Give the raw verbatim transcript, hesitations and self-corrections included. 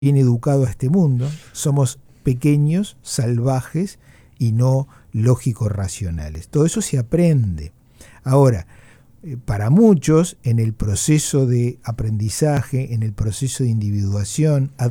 bien educado a este mundo, somos pequeños, salvajes y no lógicos racionales. Todo eso se aprende. Ahora, para muchos, en el proceso de aprendizaje, en el proceso de individuación,